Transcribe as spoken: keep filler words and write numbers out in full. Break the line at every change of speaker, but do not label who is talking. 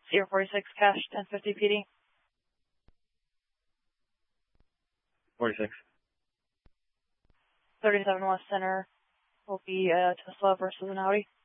Sierra forty-six, cash, ten fifty P D.
forty-six.
thirty-seven West Center will be a Tesla versus an Audi.